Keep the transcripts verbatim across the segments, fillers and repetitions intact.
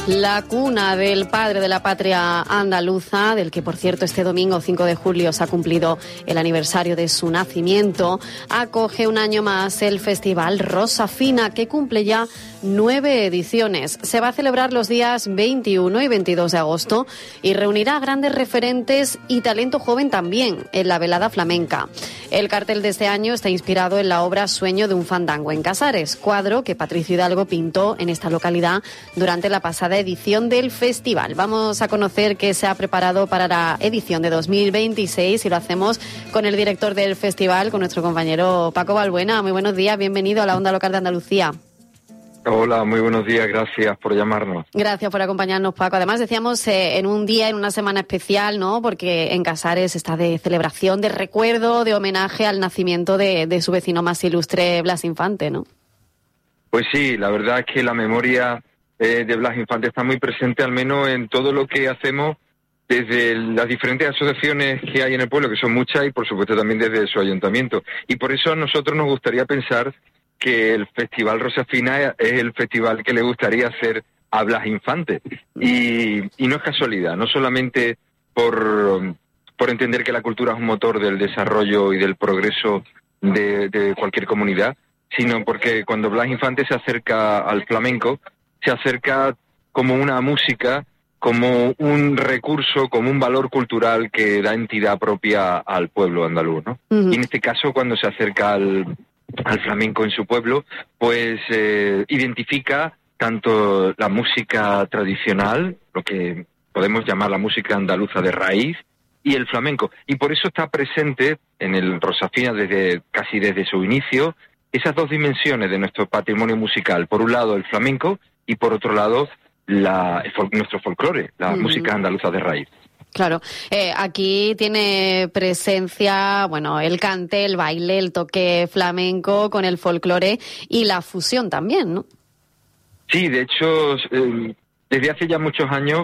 La cuna del padre de la patria andaluza, del que por cierto este domingo cinco de julio se ha cumplido el aniversario de su nacimiento, acoge un año más el Festival Rosa Fina, que cumple ya nueve ediciones. Se va a celebrar los días veintiuno y veintidós de agosto y reunirá a grandes referentes y talento joven también en la velada flamenca. El cartel de este año está inspirado en la obra Sueño de un fandango en Casares, cuadro que Patricio Hidalgo pintó en esta localidad durante la pasada edición del festival. Vamos a conocer qué se ha preparado para la edición de dos mil veintiséis y lo hacemos con el director del festival, con nuestro compañero Paco Balbuena. Muy buenos días, bienvenido a la Onda Local de Andalucía. Hola, muy buenos días, gracias por llamarnos. Gracias por acompañarnos, Paco. Además, decíamos eh, en un día, en una semana especial, ¿no? Porque en Casares está de celebración, de recuerdo, de homenaje al nacimiento de, de su vecino más ilustre, Blas Infante, ¿no? Pues sí, la verdad es que la memoria eh, de Blas Infante está muy presente, al menos en todo lo que hacemos desde las diferentes asociaciones que hay en el pueblo, que son muchas, y por supuesto también desde su ayuntamiento. Y por eso a nosotros nos gustaría pensar que el Festival Rosa Fina es el festival que le gustaría hacer a Blas Infante. Y, y no es casualidad, no solamente por, por entender que la cultura es un motor del desarrollo y del progreso de, de cualquier comunidad, sino porque cuando Blas Infante se acerca al flamenco, se acerca como una música, como un recurso, como un valor cultural que da entidad propia al pueblo andaluz, ¿no? Uh-huh. Y en este caso, cuando se acerca al al flamenco en su pueblo, pues eh, identifica tanto la música tradicional, lo que podemos llamar la música andaluza de raíz, y el flamenco. Y por eso está presente en el Rosa Fina desde casi desde su inicio esas dos dimensiones de nuestro patrimonio musical. Por un lado el flamenco y por otro lado la, el fol- nuestro folclore, la uh-huh. música andaluza de raíz. Claro, eh, aquí tiene presencia, bueno, el cante, el baile, el toque flamenco con el folclore y la fusión también, ¿no? Sí, de hecho, eh, desde hace ya muchos años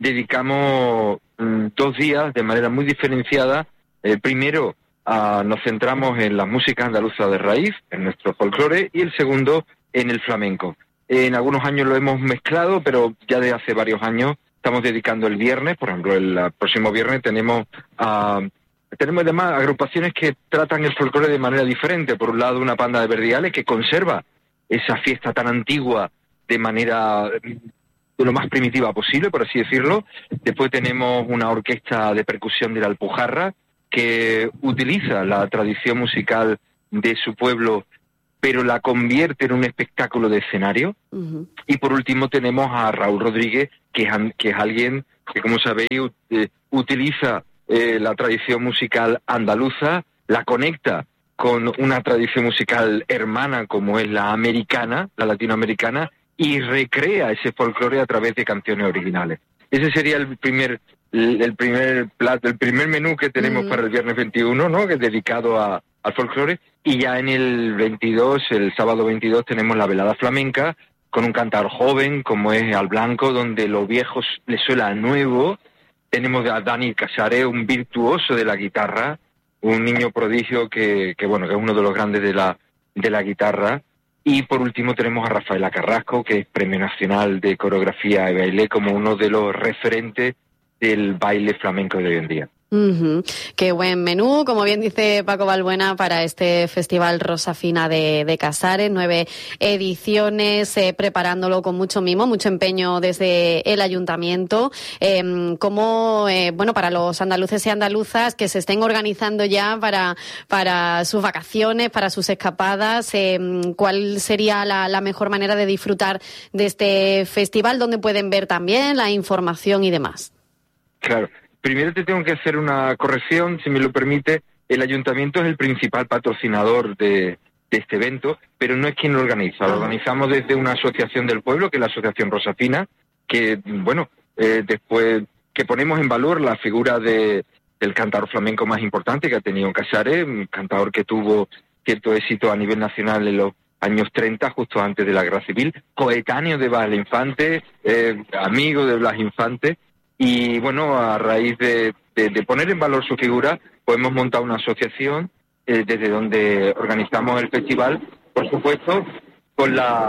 dedicamos mm, dos días de manera muy diferenciada. Eh, primero, uh, nos centramos en la música andaluza de raíz, en nuestro folclore, y el segundo, en el flamenco. En algunos años lo hemos mezclado, pero ya de hace varios años estamos dedicando el viernes, por ejemplo, el uh, próximo viernes tenemos uh, tenemos además agrupaciones que tratan el folclore de manera diferente. Por un lado, una banda de verdiales que conserva esa fiesta tan antigua de manera de lo más primitiva posible, por así decirlo. Después tenemos una orquesta de percusión de la Alpujarra que utiliza la tradición musical de su pueblo, pero la convierte en un espectáculo de escenario. Uh-huh. Y por último tenemos a Raúl Rodríguez, que es, que es alguien que, como sabéis, uh, utiliza eh, la tradición musical andaluza, la conecta con una tradición musical hermana como es la americana, la latinoamericana, y recrea ese folclore a través de canciones originales. Ese sería el primer el primer plato, el primer menú que tenemos uh-huh. para el viernes veintiuno, ¿no? Que es dedicado a, al folclore. Y ya en el veintidós, el sábado veintidós, tenemos la velada flamenca, con un cantador joven, como es Al Blanco, donde lo viejo le suena a nuevo. Tenemos a Dani Casares, un virtuoso de la guitarra, un niño prodigio que, que bueno, que es uno de los grandes de la, de la guitarra. Y por último tenemos a Rafaela Carrasco, que es Premio Nacional de Coreografía y Baile, como uno de los referentes del baile flamenco de hoy en día. Uh-huh. Qué buen menú, como bien dice Paco Balbuena, para este Festival Rosa Fina de, de Casares. Nueve ediciones, eh, preparándolo con mucho mimo, mucho empeño desde el ayuntamiento. Eh, como, eh, bueno, para los andaluces y andaluzas que se estén organizando ya para, para sus vacaciones, para sus escapadas, eh, ¿cuál sería la, la mejor manera de disfrutar de este festival? ¿Dónde pueden ver también la información y demás? Claro. Primero te tengo que hacer una corrección, si me lo permite. El ayuntamiento es el principal patrocinador de, de este evento, pero no es quien lo organiza. Lo organizamos desde una asociación del pueblo, que es la Asociación Rosa Fina, que, bueno, eh, después que ponemos en valor la figura de, del cantador flamenco más importante que ha tenido Casares, un cantador que tuvo cierto éxito a nivel nacional en los años treinta, justo antes de la Guerra Civil, coetáneo de Blas Infante, eh, amigo de Blas Infante. Y bueno, a raíz de, de, de poner en valor su figura, pues hemos montado una asociación eh, desde donde organizamos el festival, por supuesto, con la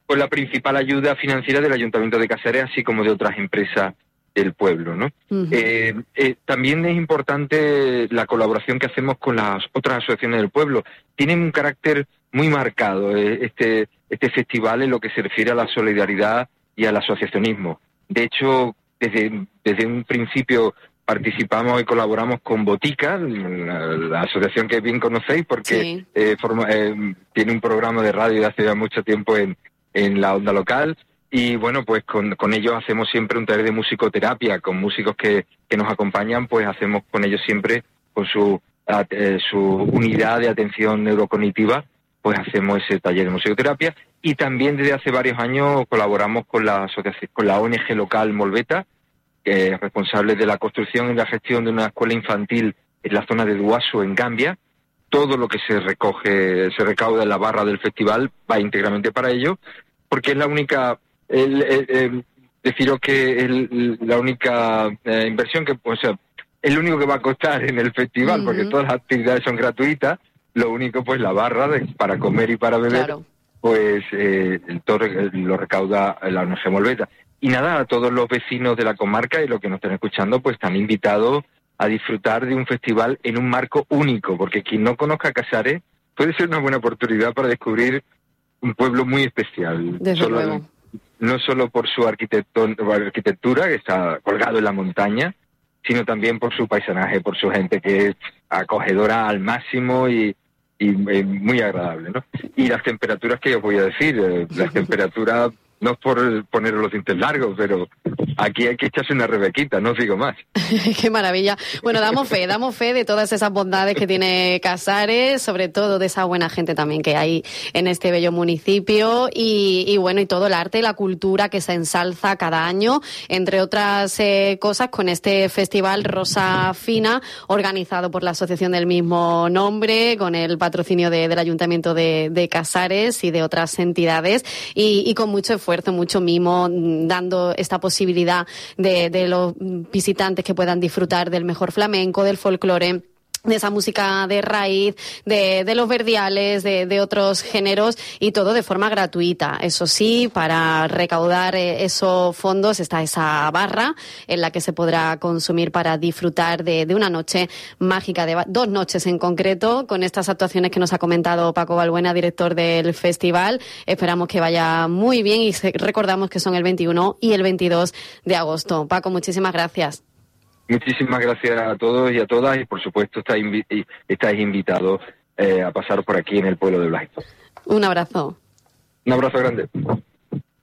pues la principal ayuda financiera del Ayuntamiento de Casares, así como de otras empresas del pueblo, ¿no? Uh-huh. eh, eh, también es importante la colaboración que hacemos con las otras asociaciones del pueblo. Tienen un carácter muy marcado eh, este este festival en lo que se refiere a la solidaridad y al asociacionismo. De hecho, desde desde un principio participamos y colaboramos con Botica, la, la asociación que bien conocéis, porque sí. eh, forma, eh, tiene un programa de radio de hace ya mucho tiempo en, en la onda local. Y bueno, pues con, con ellos hacemos siempre un taller de musicoterapia, con músicos que, que nos acompañan, pues hacemos con ellos siempre, con su, eh, su unidad de atención neurocognitiva, pues hacemos ese taller de musicoterapia. Y también desde hace varios años colaboramos con la asociación, con la O N G local Molveta, que es responsable de la construcción y la gestión de una escuela infantil en la zona de Duaso, en Gambia. Todo lo que se recoge, se recauda en la barra del festival va íntegramente para ello, porque es la única... El, el, el, deciros que el, la única eh, inversión que, o sea, es lo único que va a costar en el festival, uh-huh. porque todas las actividades son gratuitas, lo único pues la barra de, para comer y para beber, claro. pues eh, el, todo lo recauda la O N G Molveta. Y nada, a todos los vecinos de la comarca y los que nos están escuchando, pues están invitados a disfrutar de un festival en un marco único, porque quien no conozca Casares puede ser una buena oportunidad para descubrir un pueblo muy especial. Desde Solo luego. El, no solo por su arquitectura, que está colgado en la montaña, sino también por su paisanaje, por su gente que es acogedora al máximo y, y, y muy agradable, ¿no? Y las temperaturas, que os voy a decir, eh, las temperaturas, no es por poner los dientes largos, pero aquí hay que echarse una rebequita, no os digo más. Qué maravilla. Bueno, damos fe, damos fe de todas esas bondades que tiene Casares, sobre todo de esa buena gente también que hay en este bello municipio y, y bueno, y todo el arte y la cultura que se ensalza cada año, entre otras eh, cosas, con este festival Rosa Fina, organizado por la asociación del mismo nombre, con el patrocinio de, del Ayuntamiento de, de Casares y de otras entidades, y, y con mucho esfuerzo, mucho mimo, dando esta posibilidad de, de los visitantes que puedan disfrutar del mejor flamenco, del folclore, de esa música de raíz, de, de los verdiales, de, de otros géneros, y todo de forma gratuita. Eso sí, para recaudar eh, esos fondos está esa barra en la que se podrá consumir para disfrutar de, de una noche mágica, de dos noches en concreto, con estas actuaciones que nos ha comentado Paco Balbuena, director del festival. Esperamos que vaya muy bien y recordamos que son el veintiuno y el veintidós de agosto. Paco, muchísimas gracias. Muchísimas gracias a todos y a todas, y por supuesto estáis, invi- estáis invitados eh, a pasar por aquí en el pueblo de Blaito. Un abrazo. Un abrazo grande.